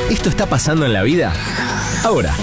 ¿Esto está pasando en la vida? Ahora.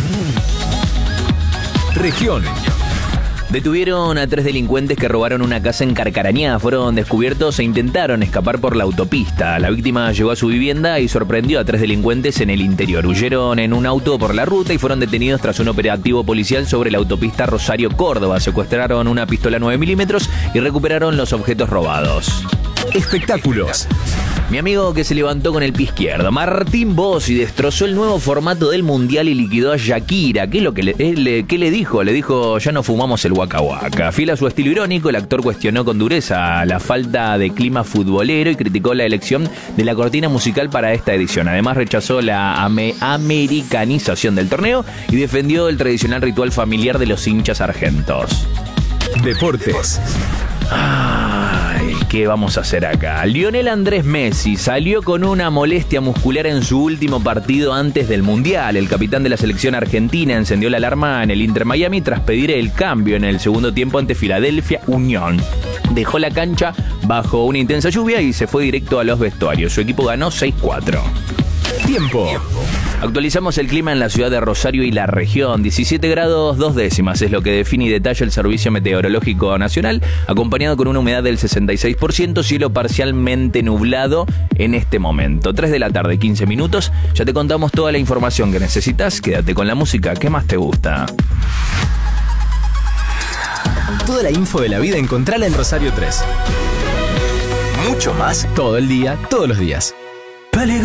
Región. Detuvieron a 3 delincuentes que robaron una casa en Carcarañá. Fueron descubiertos e intentaron escapar por la autopista. La víctima llegó a su vivienda y sorprendió a 3 delincuentes en el interior. Huyeron en un auto por la ruta y fueron detenidos tras un operativo policial sobre la autopista Rosario-Córdoba. Secuestraron una pistola 9 milímetros y recuperaron los objetos robados. Espectáculos. Mi amigo que se levantó con el pie izquierdo, Martín Bossi, destrozó el nuevo formato del Mundial y liquidó a Shakira. ¿Qué es lo que qué le dijo? Le dijo, ya no fumamos el Waka Waka. Fiel a su estilo irónico, el actor cuestionó con dureza la falta de clima futbolero y criticó la elección de la cortina musical para esta edición. Además, rechazó la americanización del torneo y defendió el tradicional ritual familiar de los hinchas argentos. Deportes. Ay, ¿qué vamos a hacer acá? Lionel Andrés Messi salió con una molestia muscular en su último partido antes del Mundial. El capitán de la selección argentina encendió la alarma en el Inter Miami tras pedir el cambio en el segundo tiempo ante Philadelphia Union. Dejó la cancha bajo una intensa lluvia y se fue directo a los vestuarios. Su equipo ganó 6-4. Tiempo. Actualizamos el clima en la ciudad de Rosario y la región. 17 grados 2 décimas es lo que define y detalla el Servicio Meteorológico Nacional, acompañado con una humedad del 66%, cielo parcialmente nublado en este momento. 3 de la tarde, 15 minutos. Ya te contamos toda la información que necesitas. Quédate con la música que más te gusta. Toda la info de la vida encontrala en Rosario 3. Mucho más todo el día, todos los días.